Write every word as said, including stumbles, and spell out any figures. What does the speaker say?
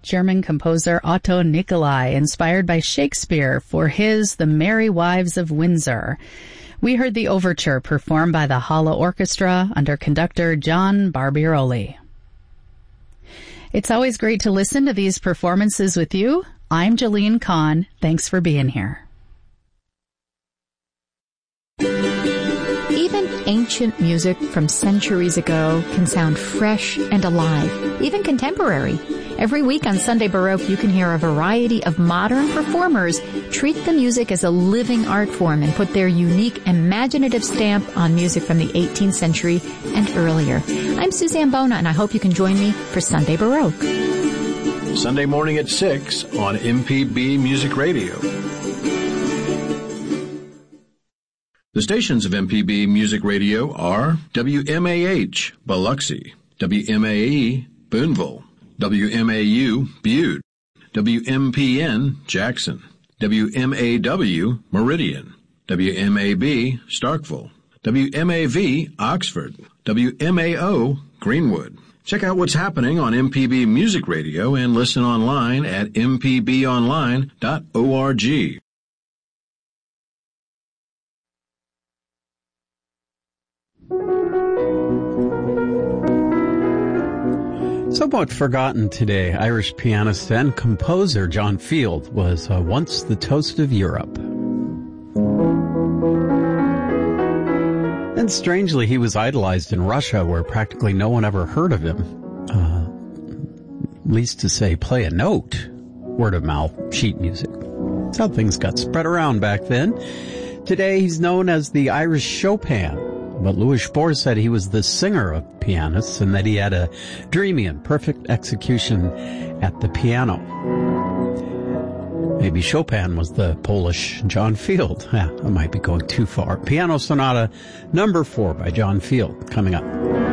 German composer Otto Nicolai, inspired by Shakespeare for his The Merry Wives of Windsor. We heard the overture performed by the Halle Orchestra under conductor John Barbirolli. It's always great to listen to these performances with you. I'm Jolene Kahn. Thanks for being here. Even ancient music from centuries ago can sound fresh and alive, even contemporary. Every week on Sunday Baroque, you can hear a variety of modern performers treat the music as a living art form and put their unique, imaginative stamp on music from the eighteenth century and earlier. I'm Suzanne Bona, and I hope you can join me for Sunday Baroque. Sunday morning at six on M P B Music Radio. The stations of M P B Music Radio are W M A H, Biloxi, W M A E, Boonville, W M A U, Butte, W M P N, Jackson, W M A W, Meridian, W M A B, Starkville, W M A V, Oxford, W M A O, Greenwood. Check out what's happening on M P B Music Radio and listen online at m p b online dot org. Somewhat forgotten today, Irish pianist and composer John Field was uh, once the toast of Europe. And strangely, he was idolized in Russia, where practically no one ever heard of him. Uh, least to say, play a note. Word of mouth, sheet music. That's how things got spread around back then. Today, he's known as the Irish Chopin. But Louis Spohr said he was the singer of pianists and that he had a dreamy and perfect execution at the piano. Maybe Chopin was the Polish John Field. Yeah, I might be going too far. Piano Sonata number four by John Field coming up.